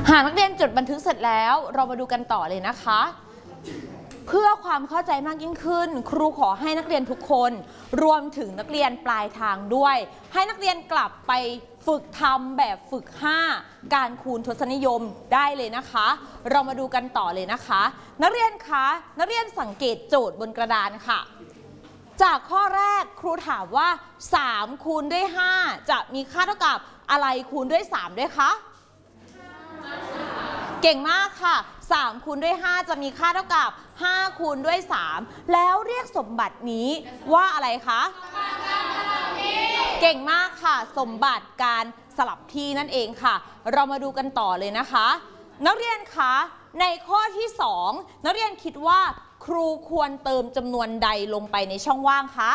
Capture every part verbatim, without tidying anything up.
หากนักเรียนจดบันทึกเสร็จแล้วเรามาดูกันต่อเลยนะคะเพื่อความเข้าใจมากยิ่งขึ้นครูขอให้นักเรียนทุกคนรวมถึงนักเรียนปลายทางด้วยให้นักเรียนกลับไปฝึกทำแบบฝึกห้าการคูณทศนิยมได้เลยนะคะเรามาดูกันต่อเลยนะคะนักเรียนคะนักเรียนสังเกตโจทย์บนกระดานค่ะจากข้อแรกครูถามว่าสามคูณด้วยห้าจะมีค่าเท่ากับอะไรคูณด้วยสามด้วยคะเก่งมากค่ะสามคูณด้วยห้าจะมีค่าเท่ากับห้าคูณด้วยสามแล้วเรียกสมบัตินี้ว่าอะไรคะเก่งมากค่ะสมบัติการสลับที่นั่นเองค่ะเรามาดูกันต่อเลยนะคะนักเรียนคะในข้อที่สองนักเรียนคิดว่าครูควรเติมจำนวนใดลงไปในช่องว่างคะ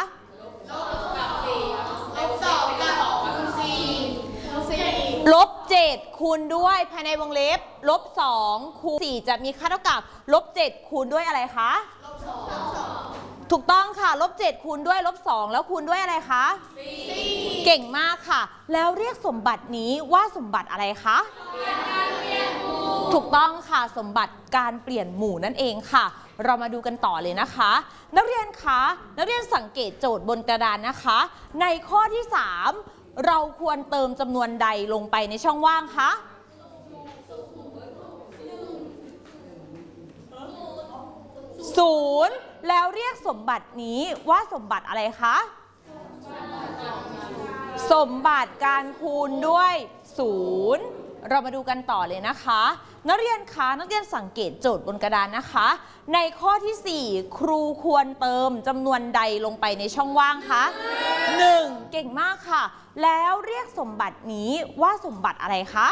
ลบเจ็ดคูณด้วยภายในวงเล็บลบสองคูณสี่จะมีค่าเท่ากับลบเจ็ดคูณด้วยอะไรคะลบสองถูกต้องค่ะลบเจ็ดคูณด้วยลบสองแล้วคูณด้วยอะไรคะสี่เก่งมากค่ะแล้วเรียกสมบัตินี้ว่าสมบัติอะไรคะถูกต้องค่ะสมบัติการเปลี่ยนหมู่นั่นเองค่ะเรามาดูกันต่อเลยนะคะนักเรียนคะนักเรียนสังเกตโจทย์บนกระดานนะคะในข้อที่สามเราควรเติมจำนวนใดลงไปในช่องว่างคะศูนย์แล้วเรียกสมบัตินี้ว่าสมบัติอะไรคะสมบัติการคูณด้วยศูนย์เรามาดูกันต่อเลยนะคะนักเรียนคะนักเรียนสังเกตโจทย์บนกระดานนะคะในข้อที่สี่ครูควรเติมจำนวนใดลงไปในช่องว่างคะหนึ่งเก่งมากค่ะแล้วเรียกสมบัตินี้ว่าสมบัติอะไรคะ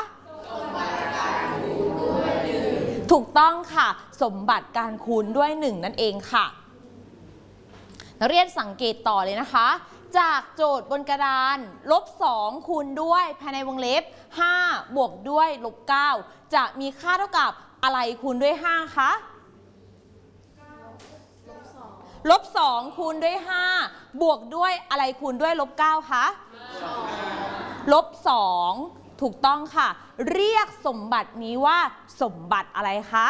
ถูกต้องค่ะสมบัติการคูณด้วยหนึ่งนั่นเองค่ะนักเรียนสังเกตต่อเลยนะคะจากโจทย์บนกระดานลบสองคูณด้วยภายในวงเล็บห้าบวกด้วยลบเก้าจะมีค่าเท่ากับอะไรคูณด้วยห้าคะลบสองคูณด้วยห้าบวกด้วยอะไรคูณด้วยลบเก้าคะลบสองถูกต้องค่ะเรียกสมบัตินี้ว่าสมบัติอะไรคะ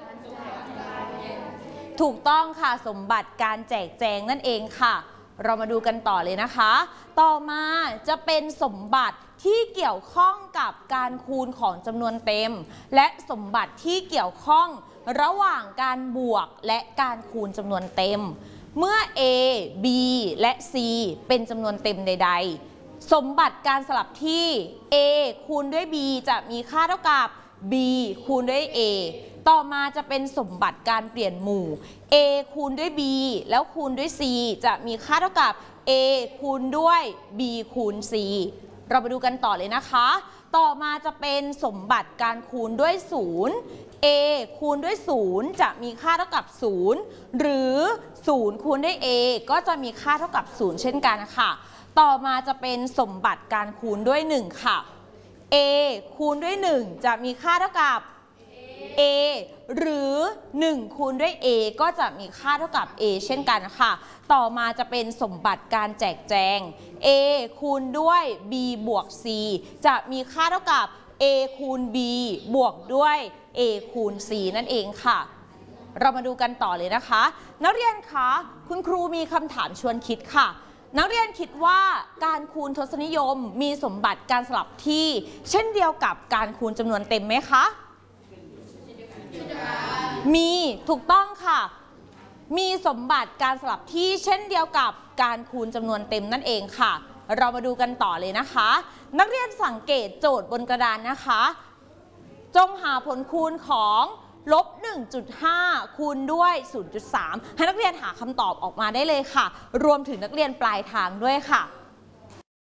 ถูกต้องค่ะสมบัติการแจกแจงนั่นเองค่ะเรามาดูกันต่อเลยนะคะต่อมาจะเป็นสมบัติที่เกี่ยวข้องกับการคูณของจำนวนเต็มและสมบัติที่เกี่ยวข้องระหว่างการบวกและการคูณจำนวนเต็มเมื่อ a b และ c เป็นจำนวนเต็มใดๆสมบัติการสลับที่ a คูณด้วย b จะมีค่าเท่ากับ b คูณด้วย a ต่อมาจะเป็นสมบัติการเปลี่ยนหมู่ a คูณด้วย b แล้วคูณด้วย c จะมีค่าเท่ากับ a คูณด้วย b คูณ c เราไปดูกันต่อเลยนะคะต่อมาจะเป็นสมบัติการคูณด้วยศูนย์ a คูณด้วยศูนย์จะมีค่าเท่ากับศูนย์หรือศูนย์คูณด้วย a ก็จะมีค่าเท่ากับศูนย์เช่นกันค่ะต่อมาจะเป็นสมบัติการคูณด้วยหนึ่งค่ะ a คูณด้วยหนึ่งจะมีค่าเท่ากับ a หรือหนึ่งคูณด้วย a ก็จะมีค่าเท่ากับ a เช่นกันค่ะต่อมาจะเป็นสมบัติการแจกแจง a คูณด้วย b บวก c จะมีค่าเท่ากับ a คูณ b บวกด้วย a คูณ c นั่นเองค่ะเรามาดูกันต่อเลยนะคะนักเรียนคะคุณครูมีคำถามชวนคิดค่ะนักเรียนคิดว่าการคูณทศนิยมมีสมบัติการสลับที่เช่นเดียวกับการคูณจำนวนเต็มไหมคะมีถูกต้องค่ะมีสมบัติการสลับที่เช่นเดียวกับการคูณจำนวนเต็มนั่นเองค่ะเรามาดูกันต่อเลยนะคะนักเรียนสังเกตโจทย์บนกระดานนะคะจงหาผลคูณของลบ หนึ่งจุดห้า คูณด้วย ศูนย์จุดสาม ให้นักเรียนหาคำตอบออกมาได้เลยค่ะรวมถึงนักเรียนปลายทางด้วยค่ะ